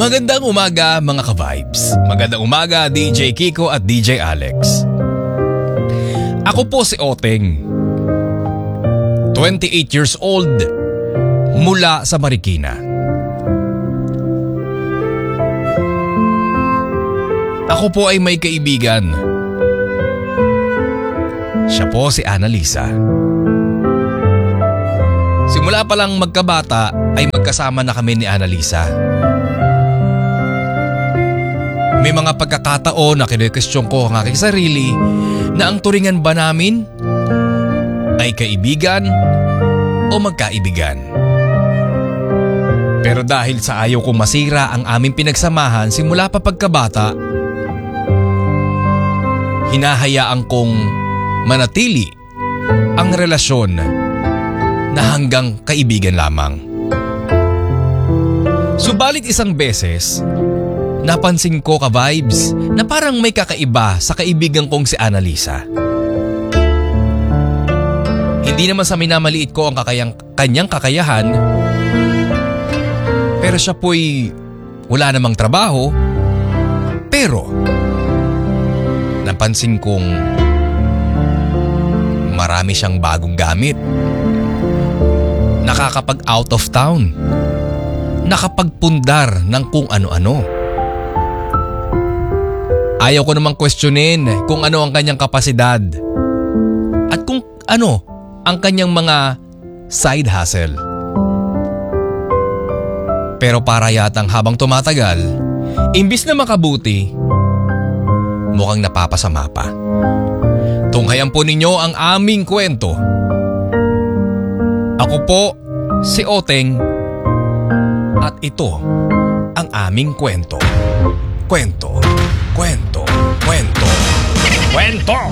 Magandang umaga mga ka-vibes. Magandang umaga DJ Kiko at DJ Alex. Ako po si Oteng. 28 years old mula sa Marikina. Ako po ay may kaibigan. Siya po si Annalisa. Simula pa lang magkabata ay magkasama na kami ni Annalisa. May mga pagkakataon na kine-question ko ang aking sarili na ang turingan ba namin ay kaibigan o magkaibigan. Pero dahil sa ayaw kong masira ang aming pinagsamahan simula pa pagkabata, hinahayaan kong manatili ang relasyon na hanggang kaibigan lamang. Subalit isang beses, napansin ko ka-vibes na parang may kakaiba sa kaibigan kong si Annalisa. Hindi naman sa minamaliit ko ang kanyang kakayahan, pero siya po'y wala namang trabaho. Pero napansin kong marami siyang bagong gamit. Nakakapag out of town. Nakapagpundar ng kung ano-ano. Ayaw ko namang questionin kung ano ang kanyang kapasidad at kung ano ang kanyang mga side hustle. Pero para yatang habang tumatagal, imbis na makabuti, mukhang napapasama pa. Tunghayan po ninyo ang aming kwento. Ako po si Oteng at ito ang aming kwento. Kwento.